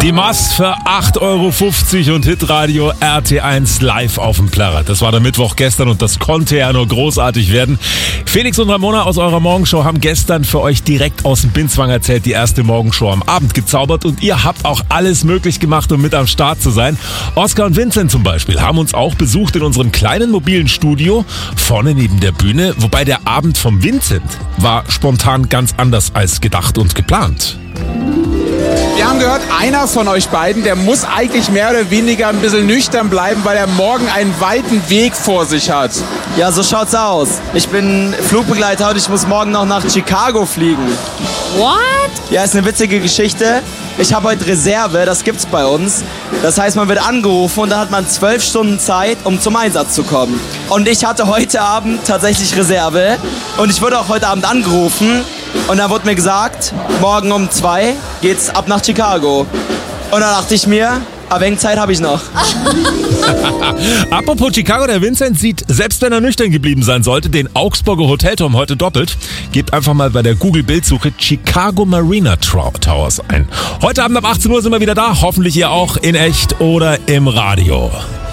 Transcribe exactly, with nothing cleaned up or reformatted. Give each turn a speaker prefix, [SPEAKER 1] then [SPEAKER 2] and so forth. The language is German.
[SPEAKER 1] Die Mast für acht Euro fünfzig und Hitradio R T eins live auf dem Plärrer. Das war der Mittwoch gestern und das konnte ja nur großartig werden. Felix und Ramona aus eurer Morgenshow haben gestern für euch direkt aus dem Binzwanger Zelt die erste Morgenshow am Abend gezaubert und ihr habt auch alles möglich gemacht, um mit am Start zu sein. Oskar und Vincent zum Beispiel haben uns auch besucht in unserem kleinen mobilen Studio vorne neben der Bühne, wobei der Abend vom Vincent war spontan ganz anders als gedacht und geplant.
[SPEAKER 2] Wir haben gehört, einer von euch beiden, der muss eigentlich mehr oder weniger ein bisschen nüchtern bleiben, weil er morgen einen weiten Weg vor sich hat.
[SPEAKER 3] Ja, so schaut's aus. Ich bin Flugbegleiter und ich muss morgen noch nach Chicago fliegen.
[SPEAKER 4] What?
[SPEAKER 3] Ja, ist eine witzige Geschichte. Ich habe heute Reserve, das gibt's bei uns. Das heißt, man wird angerufen und dann hat man zwölf Stunden Zeit, um zum Einsatz zu kommen. Und ich hatte heute Abend tatsächlich Reserve und ich wurde auch heute Abend angerufen. Und dann wurde mir gesagt, morgen um zwei geht's ab nach Chicago. Und dann dachte ich mir, ein wenig Zeit habe ich noch.
[SPEAKER 1] Apropos Chicago, der Vincent sieht, selbst wenn er nüchtern geblieben sein sollte, den Augsburger Hotelturm heute doppelt. Gebt einfach mal bei der Google-Bildsuche Chicago Marina Towers ein. Heute Abend ab achtzehn Uhr sind wir wieder da, hoffentlich ihr auch in echt oder im Radio.